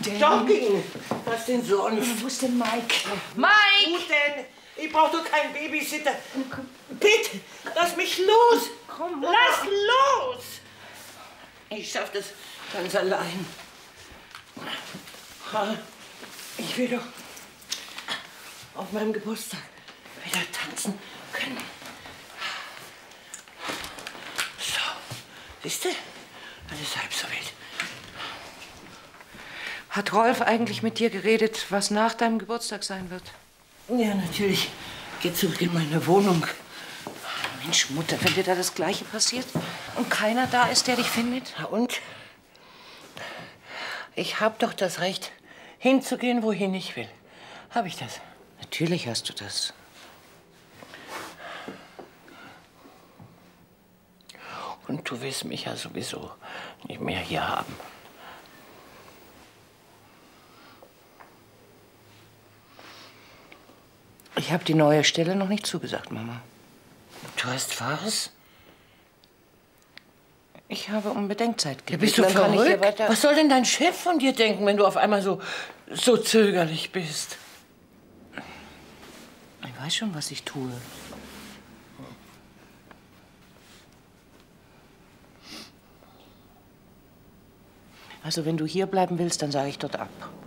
denn? Jogging. Was denn sonst? Wo ist denn Mike? Mike! Wo denn? Ich brauch doch keinen Babysitter. Bitte, lass mich los. Komm, lass los. Ich schaff das ganz allein. Ich will doch auf meinem Geburtstag wieder tanzen können. So, siehst du? Alles halb so wild. Hat Rolf eigentlich mit dir geredet, was nach deinem Geburtstag sein wird? Ja, natürlich. Geh zurück in meine Wohnung. Mensch, Mutter, wenn dir da das Gleiche passiert und keiner da ist, der dich findet? Na und? Ich hab doch das Recht, hinzugehen, wohin ich will. Hab ich das? Natürlich hast du das. Und du willst mich ja sowieso nicht mehr hier haben. Ich habe die neue Stelle noch nicht zugesagt, Mama. Du hast was? Ich habe um Bedenkzeit gebeten. Bist du verrückt? Was soll denn dein Chef von dir denken, wenn du auf einmal so zögerlich bist? Ich weiß schon, was ich tue. Also, wenn du hier bleiben willst, dann sage ich dort ab.